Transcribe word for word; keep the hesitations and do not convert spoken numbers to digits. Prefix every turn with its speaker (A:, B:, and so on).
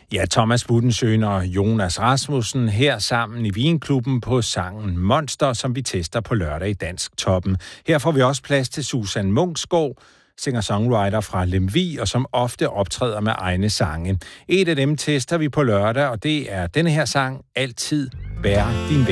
A: Ja, Thomas Budensjøen og Jonas Rasmussen her sammen i Vinklubben på sangen Monster, som vi tester på lørdag i Dansk Toppen. Her får vi også plads til Susan Munksgaard, singer-songwriter fra Lemvig, og som ofte optræder med egne sange. Et af dem tester vi på lørdag, og det er denne her sang, Altid bær din